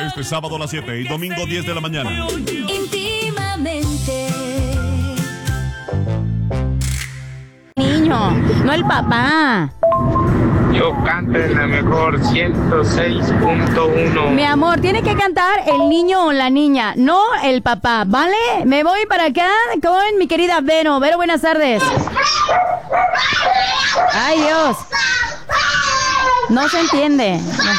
Este sábado a las 7 y domingo 10 de la mañana. Íntimamente. Niño, no el papá. Yo canto en la mejor 106.1. Mi amor, tiene que cantar el niño o la niña, no el papá, ¿vale? Me voy para acá con mi querida Vero. Vero, buenas tardes. Ay, Dios. No se entiende.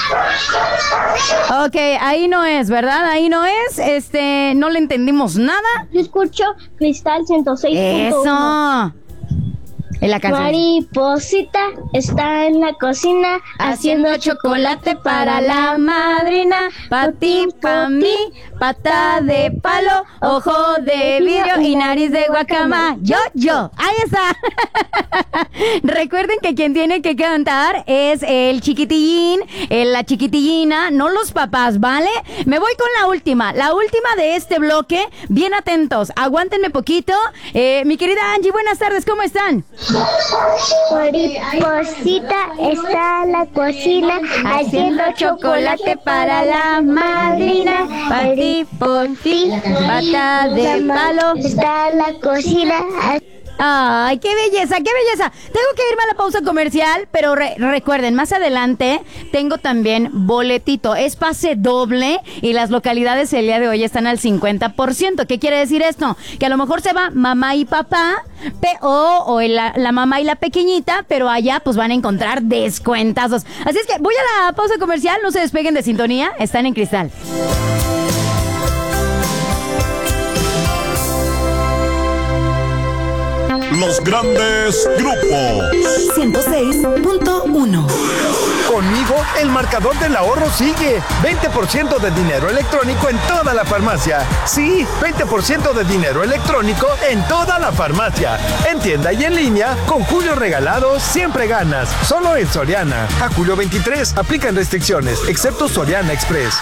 Ok, ahí no es, ¿verdad? Ahí no es. No le entendimos nada. Yo escucho Cristal 106.1. Eso. En la canción. Mariposita está en la cocina haciendo chocolate para la madrina. Pa' ti, pa' mí, pata de palo, ojo de vidrio y nariz de guacama. Yo. Ahí está. Recuerden que quien tiene que cantar es el chiquitillín, la chiquitillina, no los papás, ¿vale? Me voy con la última de este bloque. Bien atentos, aguántenme poquito. Mi querida Angie, buenas tardes, ¿cómo están? Mariposita está en la cocina haciendo chocolate para la madrina. Pa' ti, por ti, pata de palo. Está en la cocina. Ay, qué belleza, qué belleza. Tengo que irme a la pausa comercial, pero recuerden, más adelante tengo también boletito. Es pase doble y las localidades el día de hoy están al 50%. ¿Qué quiere decir esto? Que a lo mejor se va mamá y papá o la mamá y la pequeñita, pero allá pues van a encontrar descuentazos. Así es que voy a la pausa comercial, no se despeguen de sintonía, están en Cristal. Los grandes grupos. 106.1. Conmigo, el marcador del ahorro sigue. 20% de dinero electrónico en toda la farmacia. Sí, 20% de dinero electrónico en toda la farmacia. En tienda y en línea, con Julio Regalado siempre ganas. Solo en Soriana. A julio 23, aplican restricciones, excepto Soriana Express.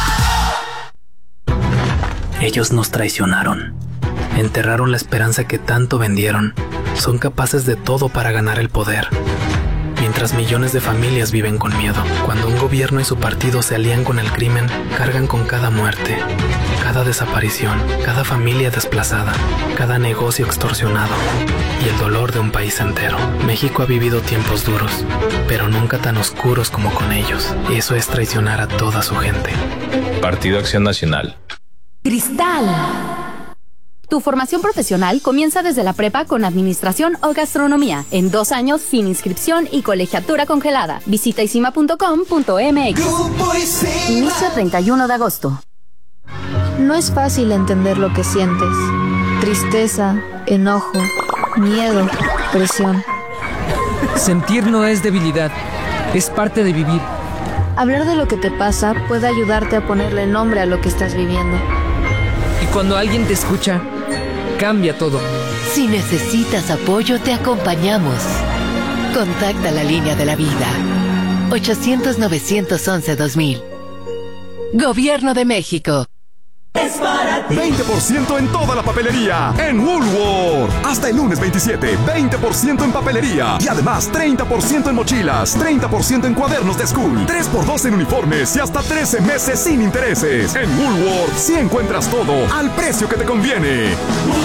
Ellos nos traicionaron. Enterraron la esperanza que tanto vendieron. Son capaces de todo para ganar el poder. Mientras millones de familias viven con miedo. Cuando un gobierno y su partido se alían con el crimen, cargan con cada muerte, cada desaparición, cada familia desplazada, cada negocio extorsionado y el dolor de un país entero. México ha vivido tiempos duros, pero nunca tan oscuros como con ellos. Y eso es traicionar a toda su gente. Partido Acción Nacional. Cristal. Tu formación profesional comienza desde la prepa con administración o gastronomía, en 2 años sin inscripción y colegiatura congelada. Visita isima.com.mx. Inicio 31 de agosto. No es fácil entender lo que sientes. Tristeza, enojo, miedo, presión. Sentir no es debilidad, es parte de vivir. Hablar de lo que te pasa puede ayudarte a ponerle nombre a lo que estás viviendo. Y cuando alguien te escucha, cambia todo. Si necesitas apoyo, te acompañamos. Contacta la línea de la vida. 800-911-2000. Gobierno de México. 20% en toda la papelería en Woolworth. Hasta el lunes 27, 20% en papelería. Y además 30% en mochilas, 30% en cuadernos de school, 3x2 en uniformes y hasta 13 meses sin intereses. En Woolworth sí encuentras todo al precio que te conviene.